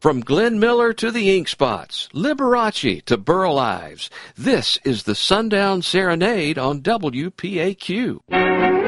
From Glenn Miller to the Ink Spots, Liberace to Burl Ives, this is the Sundown Serenade on WPAQ.